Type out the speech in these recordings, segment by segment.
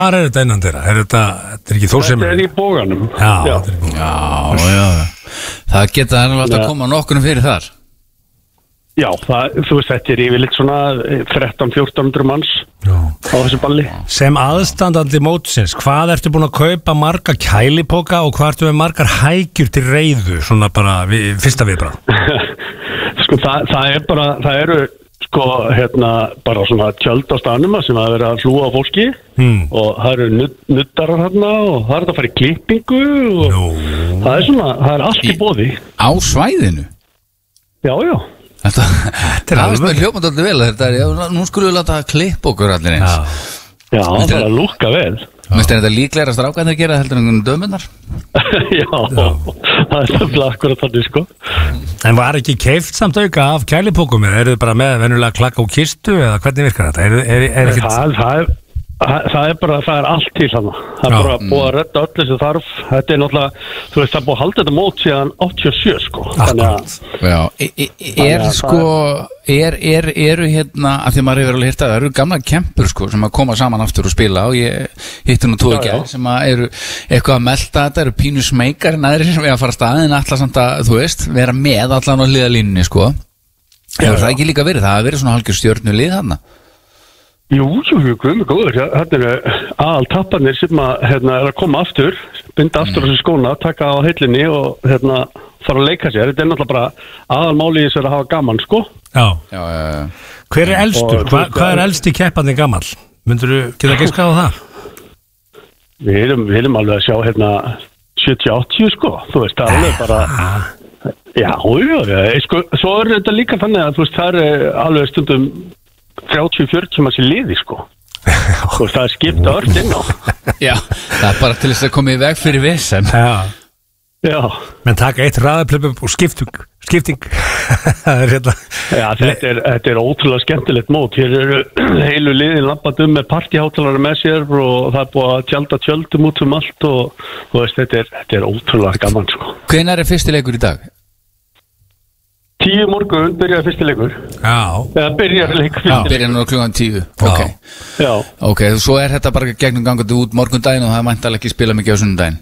Hvað er þetta innan þeirra? Þetta er ekki Þórsheimur? Þetta er í Boganum. Já. Það geta alltaf að koma nokkunum fyrir þar. Já, þú veist, þetta er yfirleitt svona 13-1400 manns á þessu balli. Sem aðstandandi mótsins, hvað ertu búin að kaupa marga kælipoka og hvað ertu með margar hækjur til reiðu, svona bara fyrsta viðbragð? Sko, það eru sko, bara svona tjöld á staðnum sem að vera að hlúa á fólki og það eru nuttarar hérna og það er að fara í klippingu og það er svona, það er allt í boði. Á svæðinu? Já. Þetta er alveg með hljópandöldu vel nú skulum við láta klippa okkur allir eins. Já, það er að lúkka vel. Minnst þetta líklega strákarnir að gera heldur en dömunar? Já, það er stafla akkurat þannig sko. En var ekki keypt samt auka af kælipokum eða eru þið bara með venjulega klakka og kistu eða hvernig virkar þetta? Það er allt til hann. Það er bara búið að redda öllu sem þarf. Þetta er náttúrulega, þú veist, það er búið að halda þetta mót síðan 87 sko. Eru hérna, af því maður hefur alveg hýrt að það eru gamla kempur sko sem að koma saman aftur og spila og ég hitti nú tói gæl sem að eru eitthvað að melta þetta, eru pínu smeikar en aðrir sem við að fara staðin alltaf samt að, þú veist, vera með allan á hliðalínunni sko. Hefur það ekki líka verið? Það hafi verið svona hálfgjör stjörnulið þarna. Jú, guðmur góður. Þetta eru aðaltapparnir sem er að koma aftur, binda aftur á þessu skóna, taka á heilinni og fara að leika sér. Þetta er náttúrulega bara aðalmáli í þess að hafa gaman, sko. Já. Hver er elstur? Hvað er elsti keppandi gamall? Myndirðu geta giskað á það? Við erum alveg að sjá 70-80, sko. Þú veist, það er alveg bara... Já, sko, svo er þetta líka þannig að þú veist, það er alveg stundum 30-40 manns í liði sko. Og það er skipta ört inn á. Já, það er bara til þess að koma í veg fyrir vesen. Já. Men taka eitt raðaplöpum og skipting. Það er hérna. Já, þetta er ótrúlega skemmtilegt mót. Hér eru heilu liðin labbað með partíhátalari með sér og það er búið að tjálta tjöldum út allt og þú veist, þetta er ótrúlega gaman sko. Hvenær er fyrsti leikur í dag? 10 morgun byrjaði fyrsti leikur. Já. Eða byrjaði leikur fyrsti leikur. Byrjaði nú klukkan 10. Ok. Já. Ok, svo er þetta bara gegnum gangandi út morgundaginn og það mæntalega ekki spila mikið á sunnudaginn.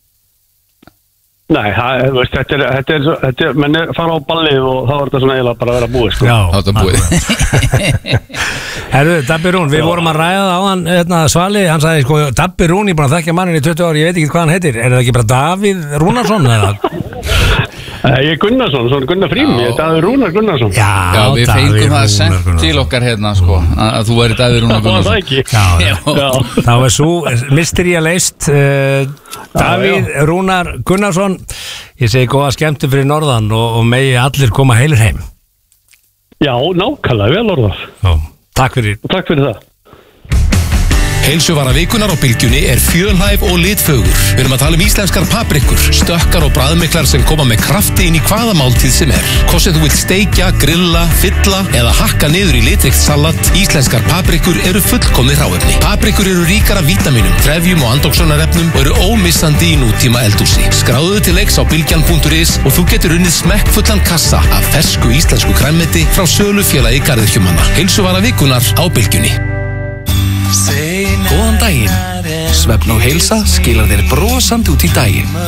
Nei, þetta er menn fara á ballið og þá er þetta svona eiginlega bara að vera búið sko. Já, þá er þetta búið. Herru, Dabbi Rún, við vorum að ræða það á hann Svali, hann sagði sko, Dabbi Rún, ég er búin að þekkja mannin í 20 ári, ég veit ekki hvað hann heitir. Er það ekki bara Davíð Rúnarsson eða? Ég er Gunnarsson, svona Gunnar Frím, ég er Davíð Rúnar Gunnarsson. Já, við fengum það sent til okkar hérna sko, að þú væri Davíð Rúnar Gunnarsson. Það ekki. Já. Það var svo mystería leist, Davíð Rúnar Gunnarsson, ég segi góða skemmtum fyrir norðan og megi allir koma heilir heim. Já, nákvæmlega, vel orðað. Já, takk fyrir það. Heilsuvara vikunar á Bylgjunni er fjölhæf og litfögur. Við erum að tala íslenskar paprikur, stökkar og bragðmiklar sem koma með krafti inn í hvaða máltíð sem er. Hvort sem þú vilt steikja, grilla, fylla eða hakka niður í litríkt salat, íslenskar paprikur eru fullkomni hráefni. Paprikur eru ríkar af vítaminum, trefjum og andóksonarefnum og eru ómissandi í nútíma eldhúsi. Skráðu til leiks á bylgjan.is og þú getur unnið smekkfullan kassa af fersku íslensku grænmeti frá sölufélagi garðyrkjumanna. Heilsuvara vikunar á Bylgjunni. Góðan daginn. Svefn og heilsa skilar þér brosandi út í daginn.